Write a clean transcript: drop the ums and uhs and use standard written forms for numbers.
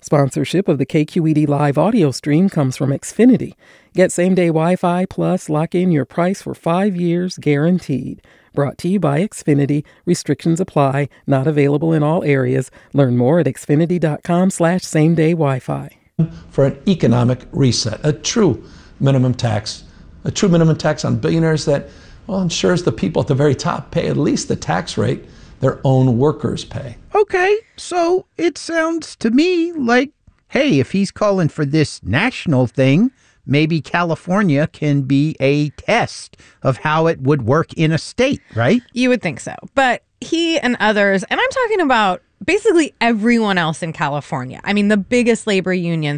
Sponsorship of the KQED live audio stream comes from Xfinity. Get same-day Wi-Fi plus lock in your price for 5 years guaranteed. Brought to you by Xfinity. Restrictions apply. Not available in all areas. Learn more at xfinity.com/same-day Wi-Fi. For an economic reset, a true minimum tax on billionaires that, well, ensures the people at the very top pay at least the tax rate their own workers pay. Okay, so it sounds to me like, hey, if he's calling for this national thing, maybe California can be a test of how it would work in a state, right? You would think so. But he and others, and I'm talking about basically everyone else in California. I mean, the biggest labor unions